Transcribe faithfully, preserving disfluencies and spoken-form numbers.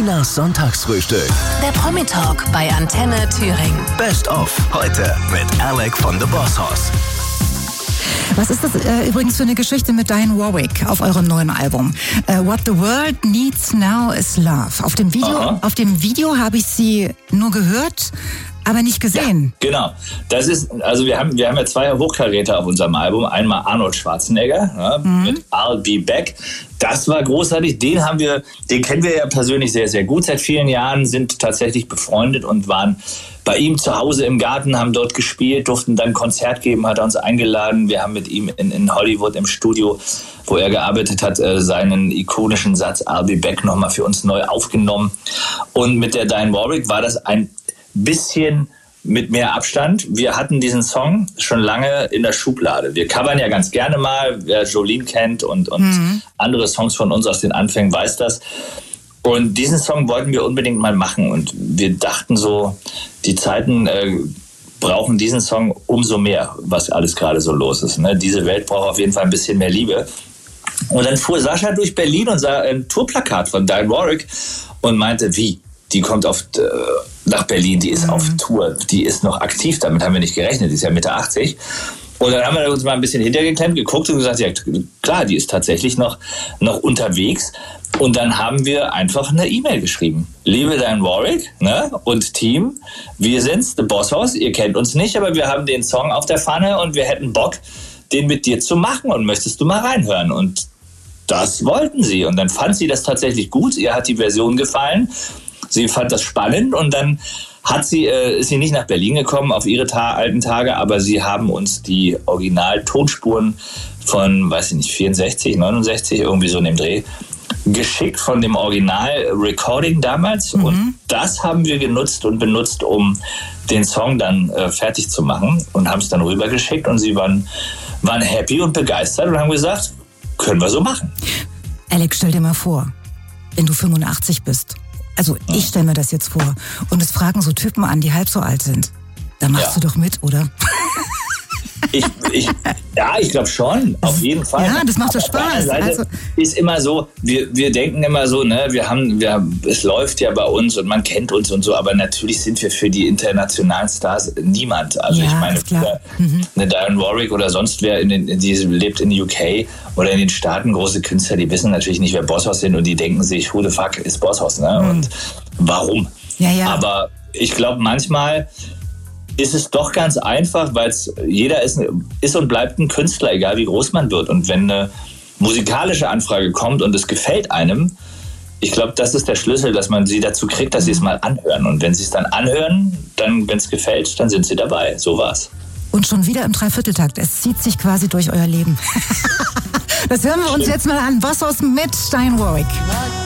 Tinas Sonntagsfrühstück. Der Promi-Talk bei Antenne Thüringen. Best of heute mit Alec von The Boss Hoss. Was ist das äh, übrigens für eine Geschichte mit Dionne Warwick auf eurem neuen Album? Äh, What the World Needs Now is Love. Auf dem Video, auf dem Video habe ich sie nur gehört, aber nicht gesehen. Ja, genau. Das ist, also wir haben, wir haben ja zwei Hochkaräter auf unserem Album. Einmal Arnold Schwarzenegger, ja, mhm. mit I'll Be Back. Das war großartig. Den haben wir, den kennen wir ja persönlich sehr, sehr gut seit vielen Jahren, sind tatsächlich befreundet und waren bei ihm zu Hause im Garten, haben dort gespielt, durften dann ein Konzert geben, hat er uns eingeladen. Wir haben mit ihm in, in Hollywood im Studio, wo er gearbeitet hat, seinen ikonischen Satz I'll Be Back nochmal für uns neu aufgenommen. Und mit der Dionne Warwick war das ein bisschen mit mehr Abstand. Wir hatten diesen Song schon lange in der Schublade. Wir covern ja ganz gerne mal, wer Jolene kennt und, und mhm. andere Songs von uns aus den Anfängen weiß das. Und diesen Song wollten wir unbedingt mal machen. Und wir dachten so, die Zeiten äh, brauchen diesen Song umso mehr, was alles gerade so los ist. Ne? Diese Welt braucht auf jeden Fall ein bisschen mehr Liebe. Und dann fuhr Sascha durch Berlin und sah ein Tourplakat von Dionne Warwick und meinte, wie? Die kommt auf, äh, nach Berlin, die ist mhm. auf Tour, die ist noch aktiv, damit haben wir nicht gerechnet, die ist ja Mitte achtzig. Und dann haben wir uns mal ein bisschen hintergeklemmt, geguckt und gesagt, ja klar, die ist tatsächlich noch, noch unterwegs. Und dann haben wir einfach eine E-Mail geschrieben. Liebe Dionne Warwick, ne, und Team, wir sind's, The Boss Hoss, ihr kennt uns nicht, aber wir haben den Song auf der Pfanne und wir hätten Bock, den mit dir zu machen und möchtest du mal reinhören? Und das wollten sie. Und dann fand sie das tatsächlich gut, ihr hat die Version gefallen. Sie fand das spannend und dann hat sie, äh, ist sie nicht nach Berlin gekommen auf ihre ta- alten Tage, aber sie haben uns die Original-Tonspuren von, weiß ich nicht, vierundsechzig, neunundsechzig, irgendwie so in dem Dreh, geschickt von dem Original-Recording damals. Mhm. Und das haben wir genutzt und benutzt, um den Song dann äh, fertig zu machen und haben es dann rübergeschickt und sie waren, waren happy und begeistert und haben gesagt, können wir so machen. Alex, stell dir mal vor, wenn du fünfundachtzig bist. Also ich stelle mir das jetzt vor. Und es fragen so Typen an, die halb so alt sind. Da machst ja. du doch mit, oder? Ich, ich, ja, ich glaube schon, auf jeden Fall. Ja, das macht doch Spaß. Also ist immer so, wir, wir denken immer so, ne, wir haben, wir, es läuft ja bei uns und man kennt uns und so, aber natürlich sind wir für die internationalen Stars niemand. Also ja, ich meine, klar. Mhm. eine Dionne Warwick oder sonst wer, in den, die lebt in U K oder in den Staaten, große Künstler, die wissen natürlich nicht, wer Boss Hoss sind und die denken sich, who the fuck ist Boss Hoss, ne? Mhm. Und warum? Ja, ja. Aber ich glaube, manchmal ist es doch ganz einfach, weil jeder ist, ist und bleibt ein Künstler, egal wie groß man wird. Und wenn eine musikalische Anfrage kommt und es gefällt einem, ich glaube, das ist der Schlüssel, dass man sie dazu kriegt, dass sie es mal anhören. Und wenn sie es dann anhören, dann, wenn es gefällt, dann sind sie dabei. So war's. Und schon wieder im Dreivierteltakt. Es zieht sich quasi durch euer Leben. Das hören wir uns jetzt mal an. Boss Hoss mit Dionne Warwick.